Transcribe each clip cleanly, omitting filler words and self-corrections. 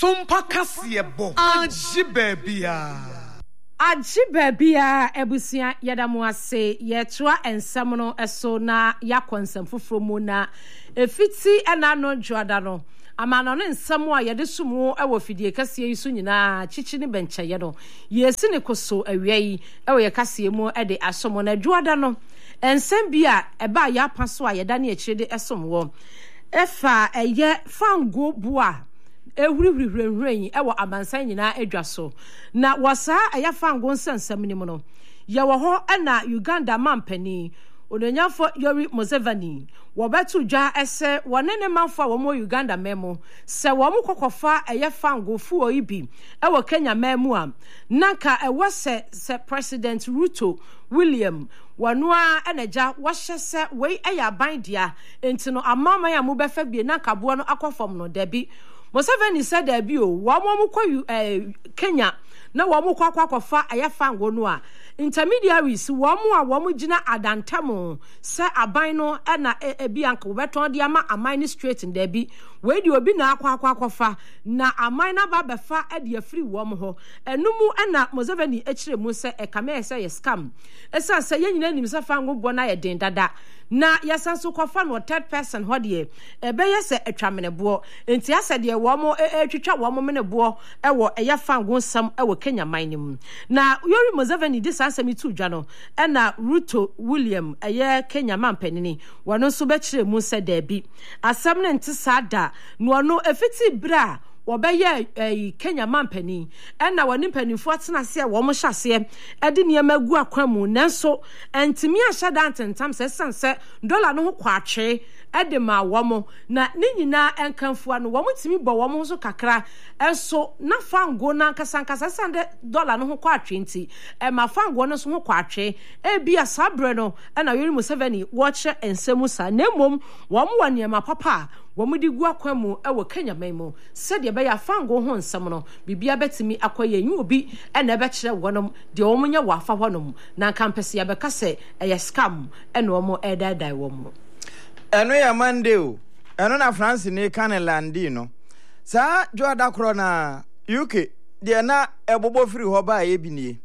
Sumpa kasiebo. Aji babia. Aji babia ebusia yadamu ase yetwa ensem no eso na yakonsem foforo mu na efiti ena no dwada no amano ne nsem a yede sumu ewo fidie kase yi so nyina chichi ne bencheye no yesi ne koso awia yi ewo ye kase mu ede asomo na dwada no ensem bia eba ya paso a yeda ne akire de esomwo efa eye fango bua ehurihurihurihuri ewo abansan nyina adwaso na wasa aya fango nsensem ni mu no ye wo ho na Uganda mampani Ononyafo Yoweri Museveni wobetu dwa ese wonene manfo a wo Uganda memo se wo mo kokofa eye fango fu oyibi ewo Kenya memo a nanka ewo se President Ruto William wanua eneja wahye se wei eya bandia entino amama ya mo befa bie nanka bo no akofom no dabi Museveni said dabi o wo mo kwa Kenya na wo mo kwakofa eye fango no a intermediaries wo gina adantamo se aban no na ebi anka wobeton de ama aman straight ndabi we di obi na akwafa na aman na ba befa de afiri wo mo ho enumu na Museveni ekire mu se ekame se ye scam esa se ye nyina nim se fango bo na ye den dada na yasanso kofa no third person ho de ebe ye se etwamenebo enti ase de wo mo etwitwa wo mo menebo ewo eye fango nsam ewo Kenya minim na Yoweri Museveni asemi tu dwa no na Ruto William eye Kenya mampanini wano so be kire mu se dabi asem ne nte sada no no efiti bra wobeye Kenya mampani na wani mpanifo atenase wo mo hyase ede niam agu akwamu nanso entimi ahyada antentam se sanse dollar no ho kwaatwe ede ma wo mo na ni nyina enkanfo ano wo mo timi bo wo mo so kakra enso na fango na kasankasa sande dollar no ho kwaatwe nti ma fango no so ho kwaatwe bia sabre no na Yoweri Museveni wo che ensemu sa na mom wo mo waniema papa womudi gu akwamu ewo Kenya memo sede be ya fango ho nsem no bibia betimi akoye nyu obi na be kire wonom de omunya wafa honom na kampese ya be kase eye scam ene omo edadai womo eno ya Monday o eno na France ni Canelandi no sa joada kro na UK de na ebobo firi ho ba ebinie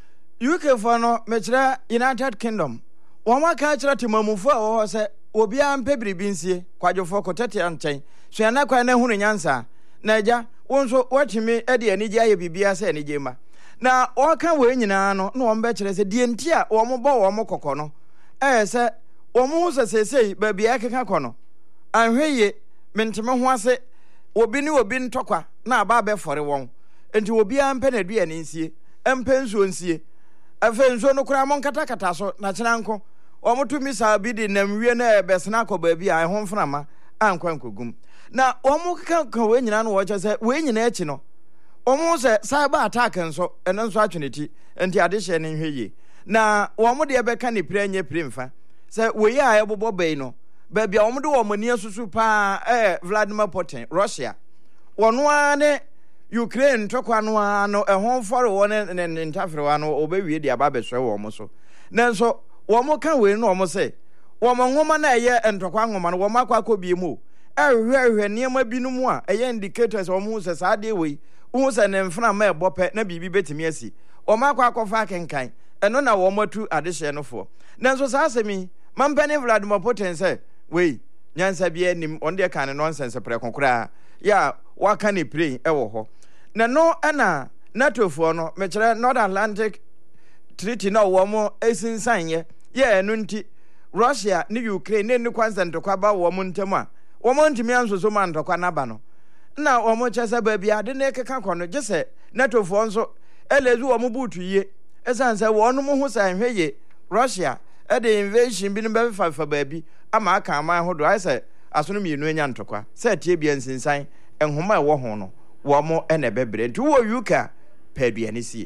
UK for no me kire United Kingdom won ka kire timamufo a wo se obi ampe biribinsie kwadwofo kotete anchen so na kwa na hunu nyansa na eja wonso watimi ede anije aye bibia se anije ma na oka we nyina no na won be kire se die ntia wo mo bo wo mo kokko no se wo mo sesesei ba bia keka kono anhweye menteme ho ase obi ni obi ntokwa na aba be fore won enti obi ampe na duane nsie empe nso nsie afa nso no kura mo nkata so na kyenanko omutumi sabi di namwie na ebesena akoba bi a ho mframa ankwankogum na omu ka we nyina no wo che we nyina echi no omu se cyber attack nso eno nso atweneti enti ade hye ne hweye na omu de ebeka ne pranye primfa se we ya ebobo bei no ba bia omu de omani asusu pa Vladimir Putin Russia wono ane Ukraine tokwa no ano ehon fore won ne ntafere wa no obewie de aba beswe wo mo so nanso womo ka we no omo se womo nwoma na eye entokwa nwoma no womo akwa bi mu ehwe niam binumu a eye indicators womo se saade we wo se ne mfna ma ebope na bibi betimi asi womo akwa akofa kenkan eno na womo tu adehye no fo nanso sa asemi mampane Vladimir Putin se we nyansa bia nim onde kan nonsense prekonkura ya waka ne plane ewo ho na no na NATO fo no me kire North Atlantic Treaty na womo esinsanye ye enu nti Russia ni Ukraine ni kwanza ntokwa ba womo ntem a womo ntimi ansoso ma ntokwa na ba no na womo chese ba bia de ne keka kono gese NATO fo nso elezu womo butu ye esanse wono mo hu san hweye Russia de invasion bi no be fa ba bi ama aka ama hodo aise asono mienu enya ntokwa se tie bia nsinsan enhoma ewo ho no womo ene bebre nti wo UK paduane sie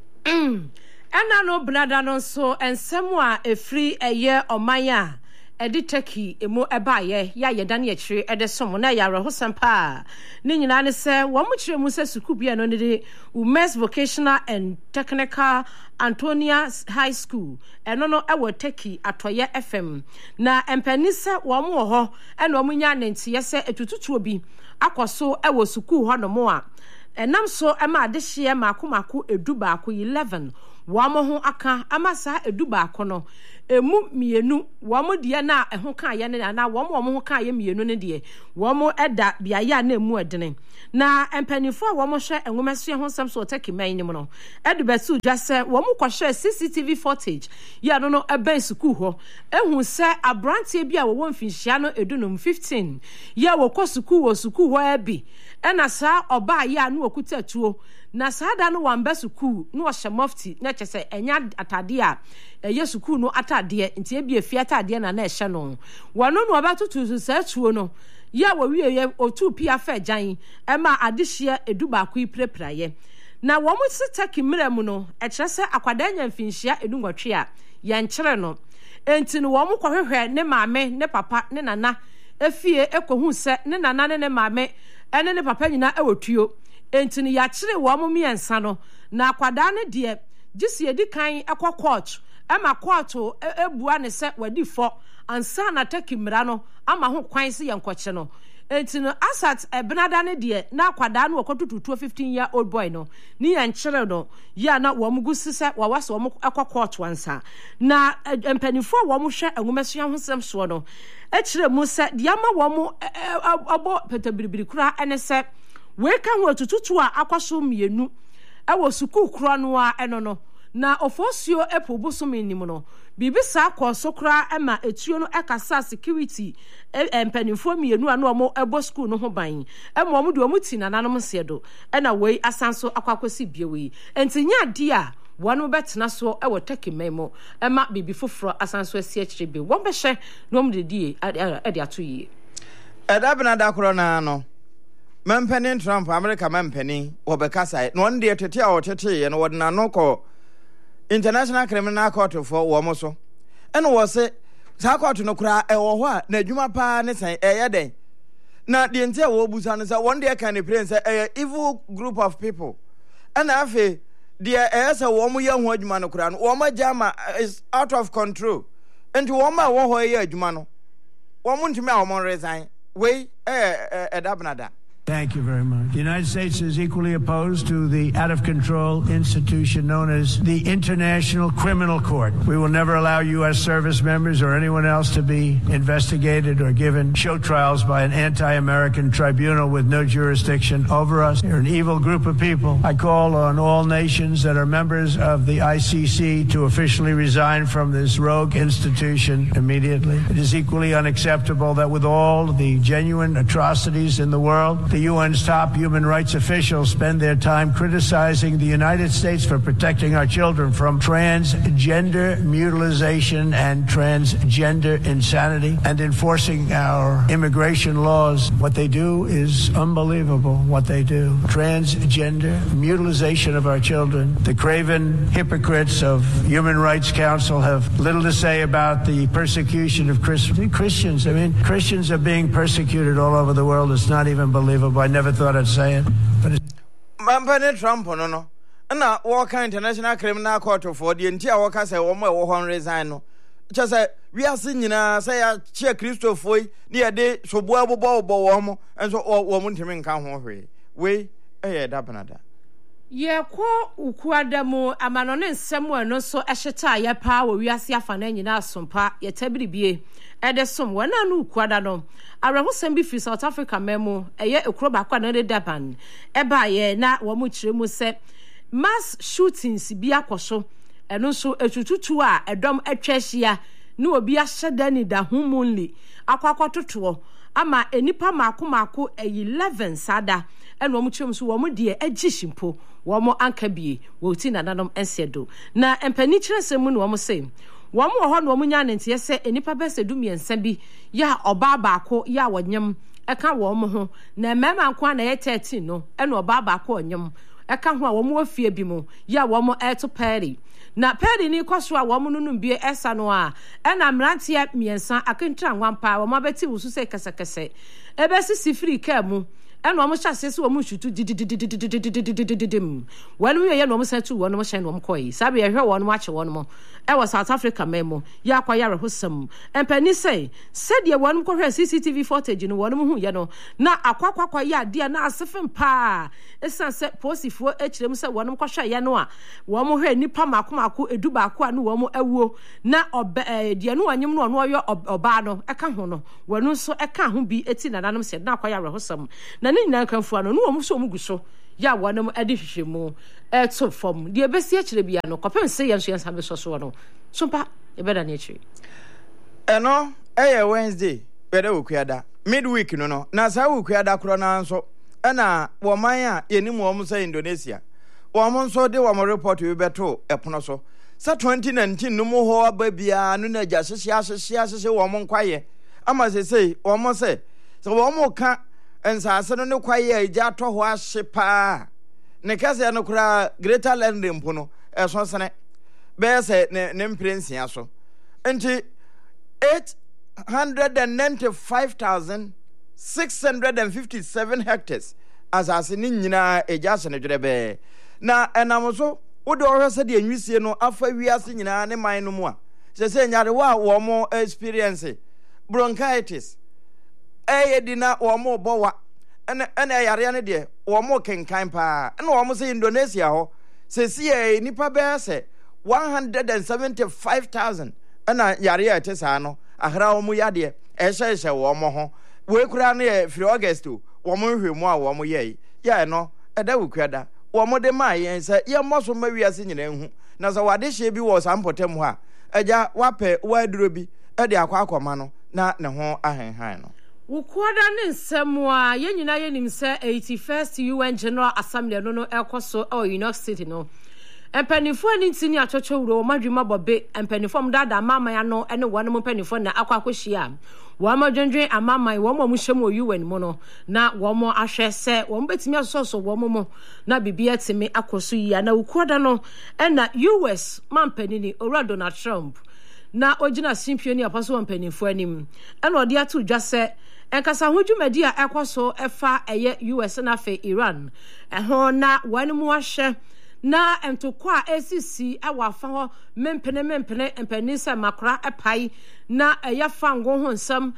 Ena no blada no so ensemu a efri eye omanya edi Turkey emu ebaye ya yedane akire ede somo na ya rehosampa ni nyina ne se wo mo kire mu se suku bia no ne Women's Vocational and Technical Antonia High School eno no ewo Turkey atoye FM na empani se wo mo ho ena wo nya nante ye se etututu obi akɔso ɛwɔ sukuu hɔ no mo a ɛnam so ɛma adehye maako edu baako 11 wɔn ho aka ama saa edu baako no emu mienu wɔn deɛ na ɛho kan yɛ ne na wɔn ho kan yɛ mienu ne deɛ wɔn ɛda biayɛ a na emu ɛdene na mpanimfo a wɔn hwɛ enwomesua ho nsɛm so ɔtɛki man nim no ɛde bɛsi dwa sɛ wɔn kɔhwɛ CCTV footage yɛ no ɛbɛn sukuu hɔ ehu sɛ abranteɛ bi a wɔwɔ mfinhyia no edunum 15 yɛ wɔkɔ sukuu wɔ sukuu hɔ ɛbi ɛna saa ɔbaa yɛ a no wɔkuta tuo na saa da no wamba sukuu no wɔhyɛ mufti na kyɛ sɛ ɛnya atade a ɛyɛ sukuu no atadeɛ nti ebi efie atadeɛ na ɛhyɛ no wɔno no ɔbɛtoto saa tuo no ya wɔwie yɛ otu pia fa gyan ɛma adehye edu baako yi prepraye na wɔn se taki mmerɛ mu no ɛkyerɛ sɛ akwadaa nya mfinhyia edu nwɔtwe a yɛnkyerɛ no enti no wɔn kɔhwehwɛ ne maame ne papa ne nana efie ekohu sɛ ne nana ne maame ɛne ne papa nyina ɛwɔ tuo enti no yɛakyerɛ wɔn mmiɛnsa no na akwadaa ne deɛ gisi edi kan ɛkɔ court ɛma court ebua ne sɛ wadi fɔ ansa na taki mmira no ama ho kwan se yɛnkɔkye no enti no asat ebenada ne de na akwadaa no wɔkɔtututuo 15-year-old boy no ne yɛnkyere no ya na wɔn gusi sɛ wɔwase wɔn ɛkɔ court wansa na mpanifo a wɔn hwɛ enwomesua ho sɛm so no ɛkyerɛ mu sɛ de ama wɔn ɔbɔ petabiribiri kura ɛne sɛ weka ho atututu a akɔso mienu ɛwɔ sukuu kura no a ɛno no na ofosuo epo bosomi nim no bibi saa kɔso kura ema etuo no ɛkasa security mpanimfo mienu anu ɔmo ɛbɔ school no ho ban ɛmo ɔmo de ɔmo ti nananom sedo ɛna wei asanso akwakosi biewe entinya di a wɔn bɛtena so ɛwɔ teki memo ɛma bibi foforo asanso asi akyire bi wɔn bɛhwɛ na ɔmo de die ɛde ato yie ɛda bena da koro na no Mampanin Trump America mampanin wɔbɛkasa na wɔn de tete a wɔtete yɛ no wɔde nano kɔ International Criminal Court for wɔn so ɛna wɔ se saa court no kura ɛwɔ hɔ a na adwuma paa ne sɛn ɛyɛ den na deɛ nti a wɔbusa no sɛ wɔn deɛ kan ne pray sɛ ɛyɛ evil group of people ɛna afi deɛ ɛyɛ sɛ wɔn yɛ ho adwuma no kura no wɔn agya ma is out of control nti wɔn a wɔ hɔ yɛ adwuma no wɔn ntumi a wɔn resign wei ɛda benada. Thank you very much. The United States is equally opposed to the out-of-control institution known as the International Criminal Court. We will never allow U.S. service members or anyone else to be investigated or given show trials by an anti-American tribunal with no jurisdiction over us. They're an evil group of people. I call on all nations that are members of the ICC to officially resign from this rogue institution immediately. It is equally unacceptable that with all the genuine atrocities in the world, the UN's top human rights officials spend their time criticizing the United States for protecting our children from transgender mutilation and transgender insanity and enforcing our immigration laws. What they do is unbelievable, what they do. Transgender mutilation of our children. The craven hypocrites of Human Rights Council have little to say about the persecution of Christians. I mean, Christians are being persecuted all over the world. It's not even believable. I never thought I'd say it, but Mampanin Trump no na wɔka International Criminal Court for the entire wɔka sɛ wɔn a wɔwɔ hɔ resign no kyɛ sɛ wiase nyinaa sɛ yɛakyɛ Kristofo ne yɛde soboa bobɔ wɔn nso wɔn ntumi nka ho hwee wei ɛyɛ da benada yɛkɔ ukuada mu amano ne nsɛm ɛno so ɛhyeta a yɛpaa wɔ wiase afa na nyinaa sompa yɛtabiribie ɛde som wɔn anu ukuada no arahosɛm bi fi South Africa memo ɛyɛ ekuro baako na de Durban ɛba yɛ na wɔn kyerɛ mu sɛ mass shootings bi akɔso ɛno so etututu a ɛdɔm atwa ahyia ne obi ahyɛ dani da humunli akɔkɔtotoɔ ama enipa maako 11 sada ɛna wɔn kyerɛ mu so wɔn deɛ agyi shimpo wɔn anka bie wɔti nananom ɛnsedo na mpani kyerɛ sɛ mu ne wɔn sɛ wɔn wɔ hɔ na wɔn nya nteɛ sɛ enipa bɛsɛ du mmiɛnsa bi ya ɔbaa baako ya wɔnyam ɛka wɔn ho na mmarima nko na yɛ 13 no ɛna ɔbaa baako ɔnyam ɛka ho a wɔn wɔ fie bi mu ya wɔn ɛto pɛri na pɛri ni kɔ so a wɔn no bie ɛsa no a ɛna mmeranteɛ mmiɛnsa akentra nwampa wɔn abɛti wusu sɛ kɛsɛkɛsɛ ɛbɛsi sifiri kaa mu and one shall say so much to dim. When we are no set to one more shine one koi, Sabi, I heard one watch one more. I was South Africa memo, Yaquayara Hussam, and Penny said ye one correct CCTV footage in one who, you know, na aqua ya, dear, na seven pa. A sunset posty for them said one quasha yanoa, one more head nipa makumaku, a dubaku, and one more ewo, na or dear no one you know, or bano, a canhono, when no so a can be 18 and Adam said, now Quayara Hussam. Nani na kan fo no no so muguso ya wonam adihwehwe mu to fom de besi akire bia no kopem se yan so yan sabe so no so pa e beda na akire eno Wednesday beda okuada midweek no na sa okuada kro na nso na wo man a yenim wo mo say Indonesia wo mo nso de wo mo report we beto epono so sa 2019 no mo ho aba bia no na ja hye wo mo nkwaye ama se wo mo se so wo mo ka ensase no ne kwaye eja to ho ahye pa ne kase no kura greater land mpo no eso sene be se ne mprensia so enti 895,657 hectares asase ni nyina eja se ne dwerebe na enamso wo de ohwese de anwisie no afa wiase nyina ne man no mu a se nyare wo mo experience bronchitis dina wo mo bowa ene yare ne de wo mo kenkan pa ene wo mo se Indonesia ho se sie nipa be se 175,000 ena yare ya tesa no ahra wo mo yade ehye wo mo ho we kura ne firi August wo mo hwemu a wo mo ye ya no eda wukwada wo mo de ma yen se ye mo so ma wiase nyina hu na so wade hye bi wo sampotem ho a eja wape waduro bi ede akwa no na ne ho ahenhan no Ukwada ne nsemwa ye nyina ye nim se 81st UN General Assembly no ekoso o United States no empanifo ani ntini achocho wuro madwuma bobe empanifo mdada mama ya no ene wonu empanifo na akwakohia wo amadwendwen amama wo mo hyem o UN mo no na wo mo ahwe se wo betimi asoso wo mo na bibia timi akoso yi na ukwada no ena US mampanini ora Donald Trump na ogina simpioni apaso empanifo anim ena odi atu dwase enkasa hudwumadi a ekoso efa eye US na fe Iran eho na wanu mu ahye na entokwa ACC awafa ho mempene empanisa makra epai na eyafa ngo ho nsam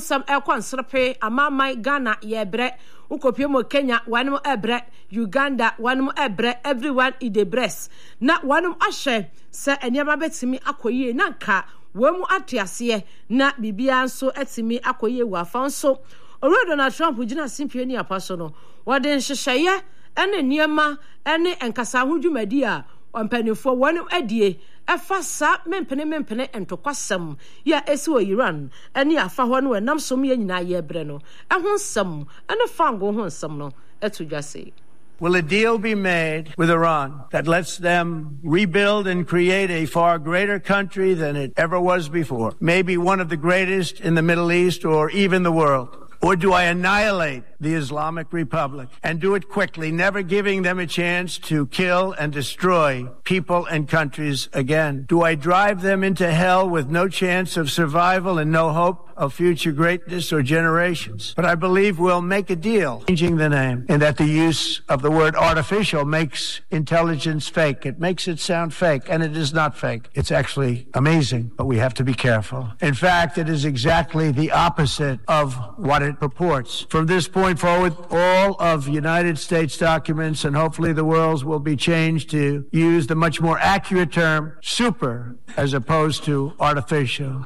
ekonsrepe amamai Ghana yebre ukopie mo Kenya wanu ebre Uganda wanu ebre everyone idebres na wanu ahye se eniama betimi akoyie na nka wemu atiase na bibia nso etimi akoyie wafa nso Donald Trump gina simpioni apaso no wode nhyehyeye ene niema ene enkasa hudwumadi a ompanifo wonu adie efa sa mempene entokwasem ya esi wo Iran ene afa ho no enam som ye nyina ye bre no ehonsem ene fango honsem no etudwase. Will a deal be made with Iran that lets them rebuild and create a far greater country than it ever was before? Maybe one of the greatest in the Middle East or even the world. Or do I annihilate the Islamic Republic and do it quickly, never giving them a chance to kill and destroy people and countries again? Do I drive them into hell with no chance of survival and no hope of future greatness or generations? But I believe we'll make a deal, changing the name, and that the use of the word artificial makes intelligence fake. It makes it sound fake, and it is not fake. It's actually amazing, but we have to be careful. In fact, it is exactly the opposite of what it purports. From this point forward, all of United States documents and hopefully the world's will be changed to use the much more accurate term super as opposed to artificial.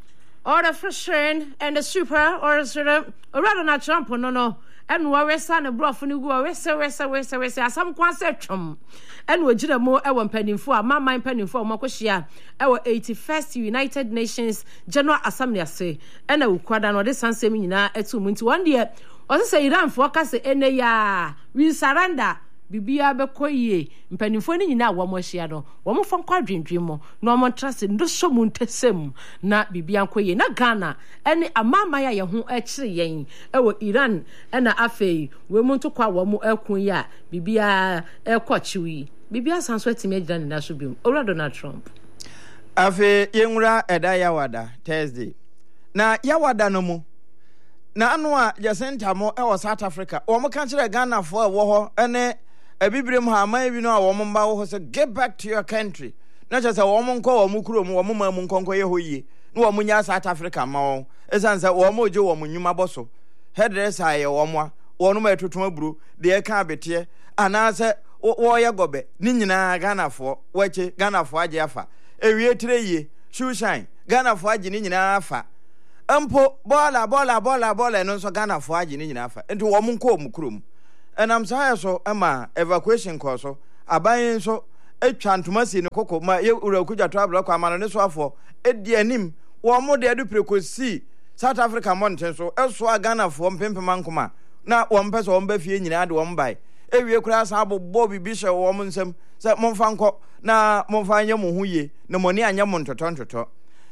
Artificial and the super or rather not Trump no and we san a broth no go we say asam kwanse twom and we gina mo e won panimfo a mama panimfo mo kwahyia e wo 81st United Nations General Assembly ase and we kwada no de sansem nyina etum nti one day o say Iran fo ka say ene ya we surrender bibia bekoyie mpanimfo ni nyina wo mo hyia no wo mo fon kwadwendwen mo no mo trust ndo so mu ntesem na bibia nkoyie na Ghana ene amama ya ye ho akire yen ewo Iran ena afei we mu ntokwa wo mo akun ya bibia ekwachiwi bibia sanso atime agina na so biom ora Donald Trump afei yenwura eda yawada Thursday na yawada no mu na anu a Jacinta mo e South Africa wo mo kan kire Ghana fo e wo ho ene ebibrem ha man bi no a wo mo mba wo ho say get back to your country na che say wo mo nko wo mo kuro mo wo mo ma mu nkonko ye ho yie na wo mo nya South Africa ma wo esan say wo mo je wo mo nyuma boso hairdresser ye wo mo wo no ma etotom aburo de e ka abete ana say wo ye gobe ni nyina Ghana fo wache Ghana fo age afa ewie tire yie shoe shine Ghana fo age ni nyina afa ampo bola no so Ghana fo age ni nyina afa enti wo mo nko wo mo kuro enam sa so ama evacuation course so aban so etwa ntoma si ne kokko ma ye urakuja travel kwa amano ne so afo edi anim wo mo de adu prekosi South Africa mountain so eso Ghana fo mpempema nkoma na wo mpese wo mba fie nyina de wo mbai ewie kura sa abobbo bibi hye wo mo nsem se momfa nko na momfa anya mo huye na moni anya mo ntoto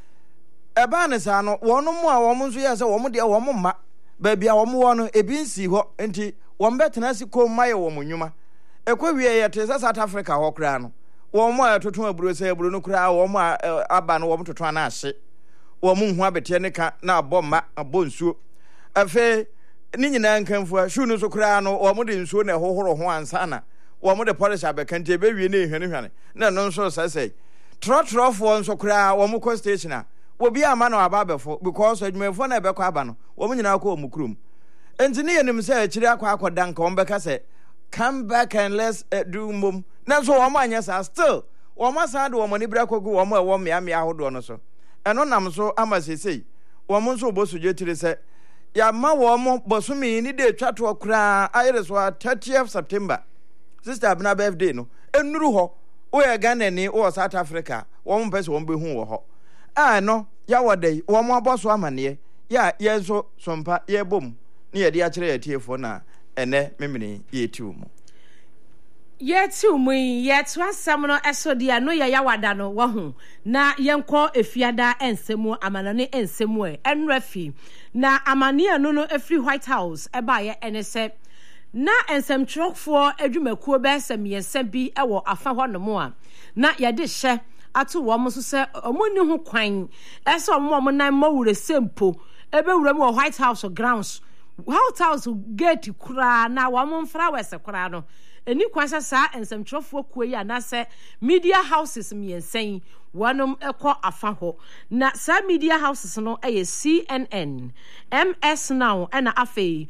eba ne sa no wo no mo a wo mo nso ye se wo mo de wo mo ma ba bia wo mo wo no ebi nsi ho enti wo mbetena si ko maye wo mo nyuma ekwa wie ye te South Africa ho kura no wo mo atoto aburo se aburo no kura wo mo aba no wo mo toto na ahye wo mo hu abete ne ka na abomma abonsuo afe ni nyina nkanfua shu no so kura no wo mo de nsuo na hohoro ho ansana wo mo de polish abekante be wie na ehwane na no so sasai trotro nso kura wo mo ko station a wo bia ama no aba befo because adwumefo na ebekọ aba no wo mo nyina akọ wo mo kurum enti ne yenim se akiri akọ danka wo mbeka se come back and let's do mum na so wo mo anya sa still wo mo sa de wo mo ni bra kogu wo mo e wo me ahodo no so eno nam so ama sesei wo mo nso bosuje tire se ya ma wo mo bosumi ni de twato kura ayire so 30th September sister abna birthday no enuru ho wo ye Ghana ni wo South Africa wo mo pese wo behu wo ho no ya wodai wo mo aboso amane ya yenso sompa ye bom ni ye de akire ye tiefo na ene memene ye tiwu mu yetu mu yetu asam no esodia no ya wada no wo hu na yenko efiada ensemu amanane ensemu enrafi na amane no no efri White House eba ye enese na ensem trokfo adwumakuo be esem yensem bi ewo afa ho no mo a na ye de hye ato wo mo so se omoni ho kwan ese omo nan mawure sempo ebe wura mu White House grounds White House gate kura na wo mo mfra wese kura no eni kwasa sa ensemtrofo kuo ya na se media houses miensen wanom ekọ afa ho na sa media houses no eye CNN MS Now na afei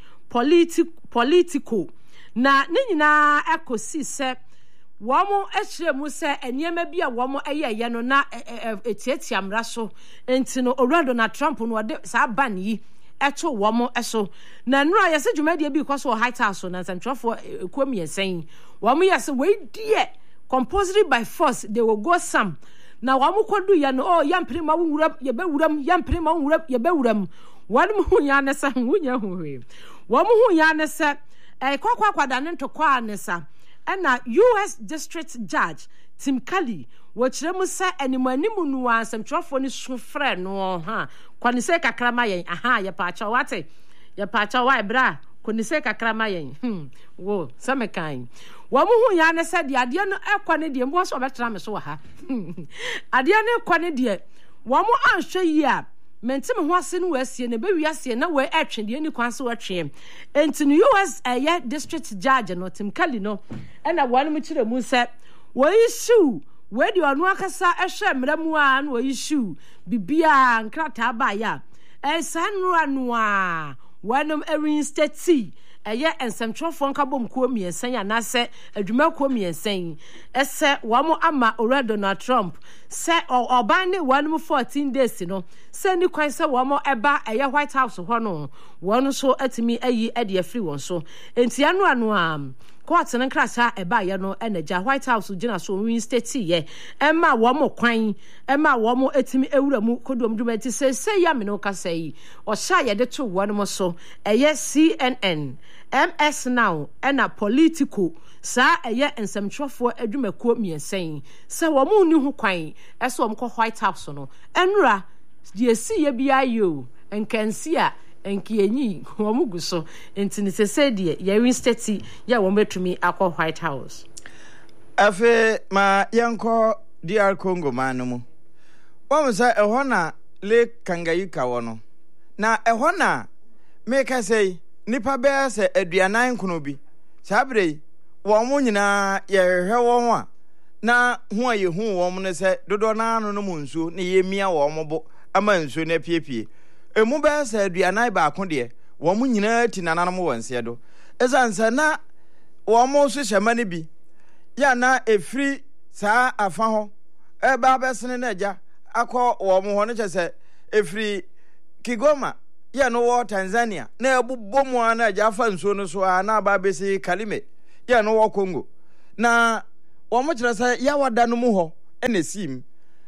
politico na ne nyina ekosi se womo ehire mu se eniema bi a womo eye no na etiatia mra so enti no Donald Trump no de sa ban yi eto womo eso na nura yese dwumadie bi kwaso White House na santrofo ekuom yesen womo yese we die compulsory by force they will go some na womo kodu ya no yampre ma wuram ye be wuram yampre ma wuram ye be wuram womo hu ya ne sa hunya huwe womo hu ya ne sa kwakwada ne ntokwa ne sa na US District Judge Tim Kelly wochire mu se animanimu nu ansamtrofo ni sufre no ha kwani se kakrama yen ye paacha wate ye paacha wa bra kwani se kakrama yen wo samekan wo mu hu ya ne se de ade no ekwane de mbo so betra me so ha ade no ekwane de wo mu anhwe yi a mentim ho ase no wasie ne be wiase na we atwe de ni kwan so watwe enti no US District Judge no Tim Kelly no na wanu mu kire mu se wo issue we di onu akasa ehwe mramu a no issue bibia nkrata ba ya sanu anu a wanum reinstate ensemtrofo nkabom ko miensan ya na se adwuma ko miensan ese wamo ama Donald Trump se oban ne wanum 14 days no se ni kwan se wamo eba White House ho no wonu so atimi ayi de afri won so enti anu a court ne krasa eba ye no enaja White House gina so reinstate ye ema wamo kwan ema wamo atimi ewura mu kodom dwumati se ya me no kasa yi o sha ye de to wonu so CNN MS Now na politico sa ensemtrofo adwumakuo miensen se wo mu ni ho kwan ese wo mko White House no enura de si ye bia yo enkansi a enkienyi wo mu guso entini sese de ye reinstate ya wo betumi akọ White House afe ma yanko DR Congo manumu wo msa ehọ na le kangayika wo no na ehọ na make I say nipa bear say aduanan kono bi sabre wo mo nyina ye hwe wo a na ho aye hu wo mo ne se dodo na no no munsu ne ye mia wo mo bo ama nsu na piepie emu bear say aduanan ba ko de wo mo nyina ti nananom wonse do ezansa na wo mo so hyema ne bi ya na efri saa afa ho eba besene na agya akọ wo mo ho ne chese efri Kigoma ya no wo Tanzania na ebubbo mu ana agya afa nso no so na ba besi Kalime ya no wo Congo na wo mo kire se ya wada no mu ho enesim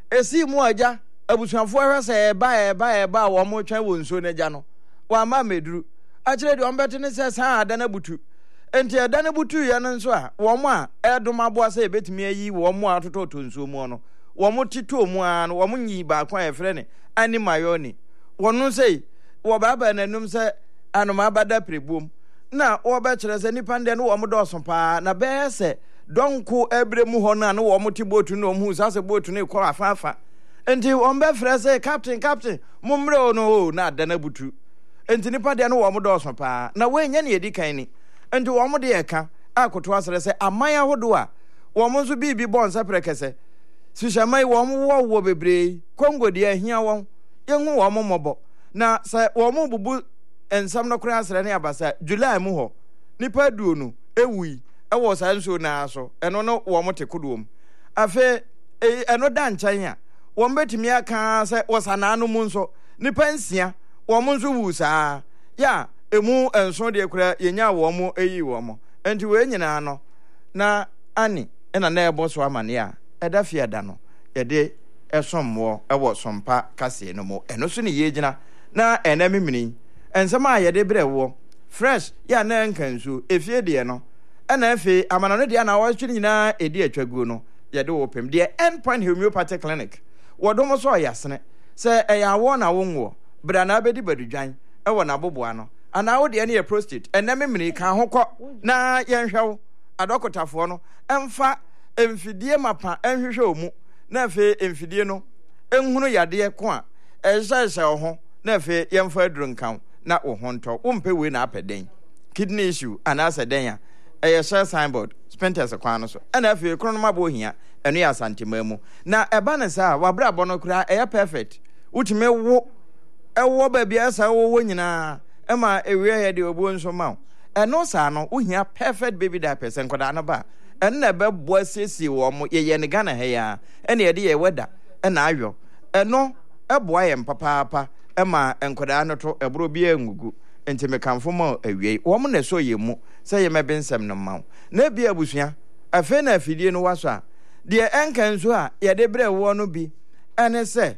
mu agya abusuafo hwese eba wo mo twa wo nso na agya no wa ma meduru a kire de ombete ne se san ada na butu enti ada na butu ya no nso a wo mo a edom aboa se ebetimi ayi wo mo atototo nso mu no wo mo tito mu a no wo mo nyi ba kwa efre ne ani mayoni wonu sei wo baba nanum se anoma bada prebom na wo ba kire se nipa nde no wo mo do so pa na be se donko ebre mu ho na no wo mo ti botu no mu sa se botu ne ko afafa enti wo mbe fre se captain mumre no na ada na butu enti nipa de no wo mo do so pa na we nya ne edikan ni enti wo mo de eka akoto asere se aman ahodo a wo mo nso bibi bon sa prekese sushamai wo mo wo bebre Kongo de ahia won yenhu wo mo mobo na se wo mo bubu ensam no kura asere ne abasa July mu ho nipa duo no ewui ewo sa nso na so eno no wo mo te kodom afe eno da nchan a wo mbetimi aka se wo sanano mu nso nipa nsia wo mo nso wu saa ya emu enso de kura yenya wo mo eyi wo mo enti we nyina no na ani ena na ebo so amane a eda fiada no yede esomwo ewo sompa kase no mo eno so ne yegyina na ena mimini ensema a yede brewo fresh ya na nkansu efie de no ena efe amana no de na wo twiri nyina edi atwaguo no yede wo pem de Endpoint Homeopathic Clinic wodomo so yasene se eya wo na wo nwo bra na abedi badudwan ewo na boboa no ana wo de ne ye prostate ena mimini kan hokọ na yenhwew adokotafo no emfa emfidie mapa enhwehwe omu na fe emfidie no enhunu yade ko a ehyehyɛ ho na fe yemfa adurunkan na wo honto wo mpe we na apeden kidney issue anasa den a ehyehyɛ signboard spenters kwan no so ana fe kronoma bo hia eno ya santemamu na eba ne sa wabra bono kura eya perfect utime wo ewo ba bia sa wo nyina ema ewe ya de obo nso ma eno sa no wo hia perfect baby diapers enkoda no ba enne be bo sesi wo mo ye ne Ghana he ya ene ye de ye weda ena ayo eno eboa ye mpapapa ema enkoda no to ebro bia ngugu enti mekamfo ma awie wo mo na so ye mu se ye mebensem no ma na bia abusua afe na afidie no waso a de enkanso a ye de bre wo no bi ene se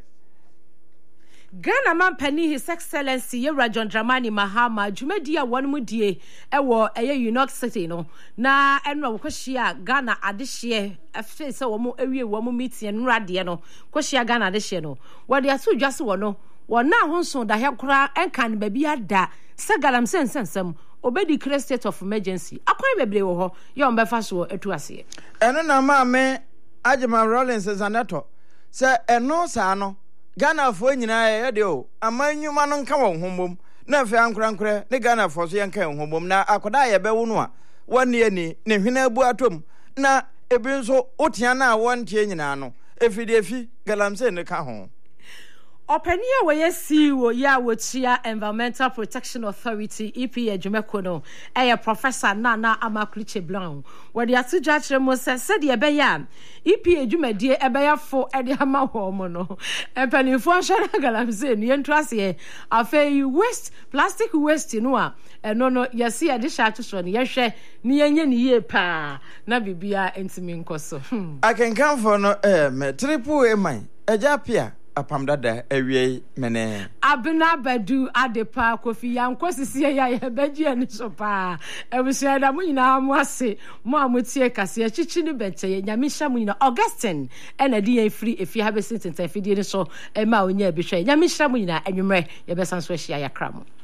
Ghana man pani His Excellency Yewura John Dramani Mahama jumadi a won mu die ewo New York City no na enro kwohia Ghana adehye afi se wo mu awie wo mu meeting enrade no kwohia Ghana adehye no wo de aso dwase wo no wo na honso da he kora enkan ba bi ada se galam sensensem obedi create state of emergency akwan bebre wo ho ye on befa so atu ase eno na ma me Ajima Rollins Zanato se eno sa no Ghana fo nyina ye de o amanyuma no nka wo hombom na fe ankorankore ne Ghana fo so ye nka hombom na akoda ye be wo no a wone ani ne hwena abu atom na ebi nso otia na wontie nyina no efidefi galamse ne ka ho Openia we see wo ya wochia Environmental Protection Authority EPA Jumeko no Professor Nana Amakliche Blanc where the atujachre mo said ye be ya EPA Jumedie ebeya fo e de ama ho mo no empanifo ahwara galamse ni entrase afei waste plastic waste no a eno no yesi e de sha atoso no yehwe ni yenye ni ye pa na bibia entimi nkoso akenkan for no me triple man ejapia apamdada ewie mene abina badu adepa kofi yankosisi ya beji ani so pa ebusia da munyina mu ase mu amutie kase chichi ni bente nyamisha munyina Augustine ena di yan free efi ha besin tenta efi di ni so e ma onya ebihwe nyamisha munyina enwumre ye besan so ahia yakra mu